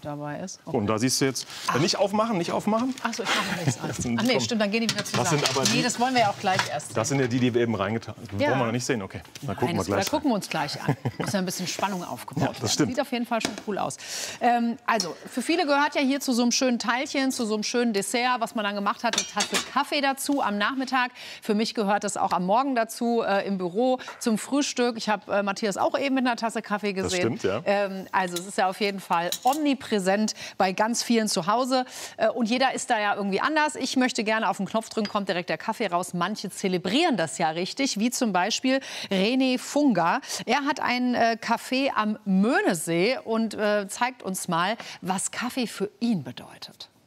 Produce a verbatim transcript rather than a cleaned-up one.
dabei ist. Okay. Und da siehst du jetzt, äh, nicht aufmachen, nicht aufmachen. Achso, ich mache nichts an. Ach nee, stimmt, dann gehen die wieder zusammen. Das sind aber die, nee, das wollen wir ja auch gleich erst sehen. Das sind ja die, die wir eben reingetan haben. Das ja. wollen wir noch nicht sehen, okay. Dann gucken Nein, wir gleich. Da gucken wir uns gleich an. Muss ja ein bisschen Spannung aufgebaut ja, das stimmt. Sieht auf jeden Fall schon cool aus. Ähm, also, für viele gehört ja hier zu so einem schönen Teilchen, zu so einem schönen Dessert, was man dann gemacht hat, eine Tasse Kaffee dazu am Nachmittag. Für mich gehört das auch am Morgen dazu, äh, im Büro, zum Frühstück. Ich habe äh, Matthias auch eben mit einer Tasse Kaffee gesehen. Das stimmt, ja. Ähm, also, es ist ja auf jeden Fall omnipräsent bei ganz vielen zu Hause. Äh, und jeder ist da ja irgendwie anders. Ich möchte gerne auf den Knopf drücken, kommt direkt der Kaffee raus. Manche zelebrieren das ja richtig, wie zum Beispiel René Funga. Er hat ein äh, Café am Möhnesee und äh, zeigt uns mal, was Kaffee für ihn bedeutet.